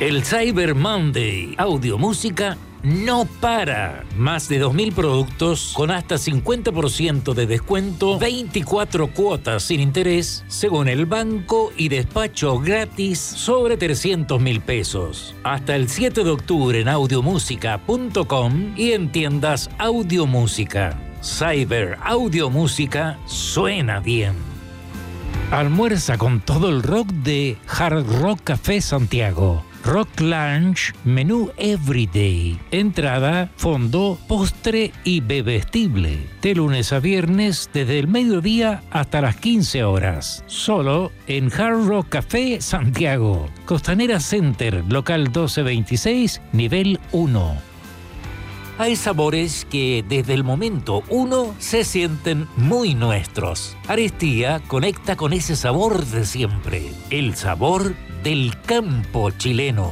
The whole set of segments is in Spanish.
El Cyber Monday Audiomúsica no para. Más de 2.000 productos con hasta 50% de descuento, 24 cuotas sin interés, según el banco, y despacho gratis sobre 300.000 pesos. Hasta el 7 de octubre en audiomusica.com y en tiendas Audiomúsica. Cyber Audiomúsica suena bien. Almuerza con todo el rock de Hard Rock Café Santiago. Rock Lunch, menú Everyday, entrada, fondo, postre y bebestible. De lunes a viernes desde el mediodía hasta las 15 horas. Solo en Hard Rock Café Santiago. Costanera Center, local 1226, nivel 1. Hay sabores que desde el momento 1 se sienten muy nuestros. Arestía conecta con ese sabor de siempre. El sabor del campo chileno.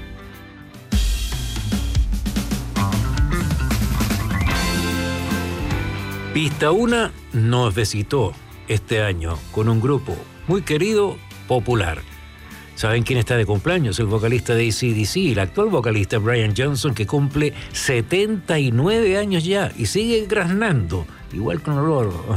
Pista 1 nos visitó este año con un grupo muy querido, popular. ¿Saben quién está de cumpleaños? El vocalista de AC/DC, el actual vocalista Brian Johnson, que cumple 79 años ya y sigue graznando, igual con el loro.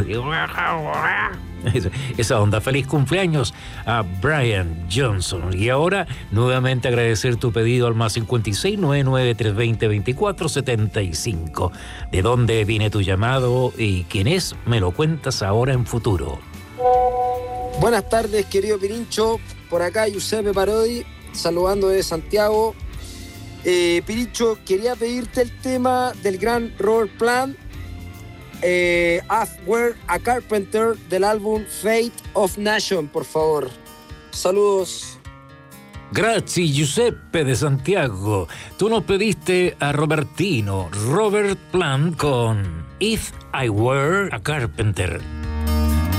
Esa onda. Feliz cumpleaños a Brian Johnson. Y ahora, nuevamente agradecer tu pedido al más 56 99 320 24 75. ¿De dónde viene tu llamado y quién es? Me lo cuentas ahora en futuro. Buenas tardes, querido Pirincho. Por acá Giuseppe Parodi, saludando desde Santiago. Pirincho, quería pedirte el tema del gran Robert Plant, Were a Carpenter, del álbum Fate of Nation, por favor. Saludos. Grazie, Giuseppe de Santiago. Tú nos pediste a Robert Plant con If I Were a Carpenter.